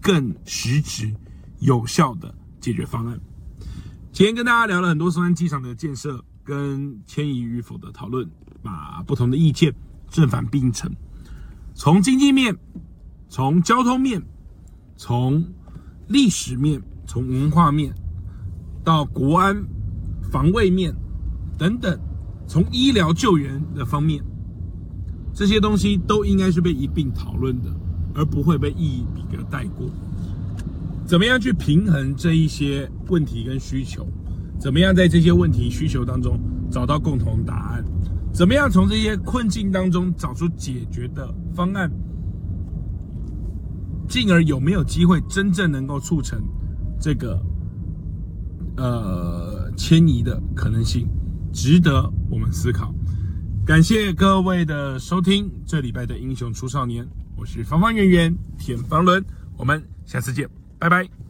更实质、有效的解决方案。今天跟大家聊了很多松山机场的建设跟迁移与否的讨论，把不同的意见正反并陈，从经济面、从交通面、从历史面、从文化面到国安、防卫面等等，从医疗救援的方面，这些东西都应该是被一并讨论的，而不会被一一比个带过。怎么样去平衡这一些问题跟需求？怎么样在这些问题需求当中找到共同答案？怎么样从这些困境当中找出解决的方案？进而有没有机会真正能够促成这个迁移的可能性，值得我们思考。感谢各位的收听，这礼拜的英雄出少年，我是方方圆圆田方伦，我们下次见，拜拜。